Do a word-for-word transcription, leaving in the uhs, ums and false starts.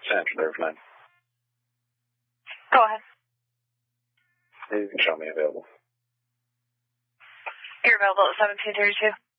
Central there for nine. Go ahead. You can show me available. You're available at seventeen thirty-two.